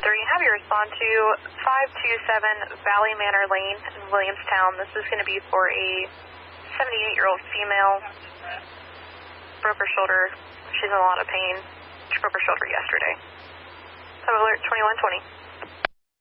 have you respond to 527 Valley Manor Lane in Williamstown. This is going to be for a 78-year-old female. Broke her shoulder. She's in a lot of pain. She broke her shoulder yesterday. Alert 2120.